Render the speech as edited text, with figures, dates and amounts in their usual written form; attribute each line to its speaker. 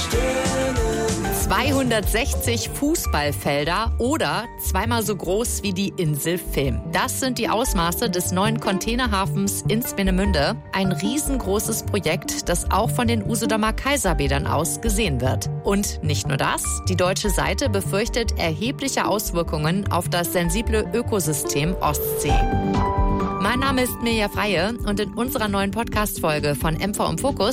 Speaker 1: 260 Fußballfelder oder zweimal so groß wie die Insel Vilm. Das sind die Ausmaße des neuen Containerhafens in Swinemünde. Ein riesengroßes Projekt, das auch von den Usedomer Kaiserbädern aus gesehen wird. Und nicht nur das, die deutsche Seite befürchtet erhebliche Auswirkungen auf das sensible Ökosystem Ostsee. Mein Name ist Mirja Freie und in unserer neuen Podcast-Folge von MV im Fokus